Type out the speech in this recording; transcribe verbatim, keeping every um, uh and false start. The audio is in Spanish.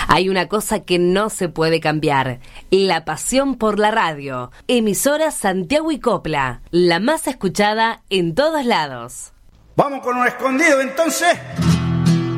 Hay una cosa que no se puede cambiar: la pasión por la radio. Emisora Santiago y Copla, la más escuchada en todos lados. Vamos con un escondido entonces.